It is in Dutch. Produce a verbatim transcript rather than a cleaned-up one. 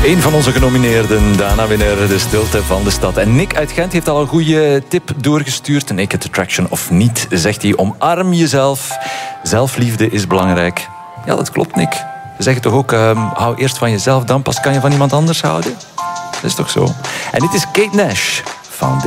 Een van onze genomineerden, Dana-winnaar, de stilte van de stad. En Nick uit Gent heeft al een goede tip doorgestuurd. Naked Attraction of niet, zegt hij. Omarm jezelf. Zelfliefde is belangrijk. Ja, dat klopt, Nick. We zeggen toch ook, um, hou eerst van jezelf, dan pas kan je van iemand anders houden? Dat is toch zo? En dit is Kate Nash van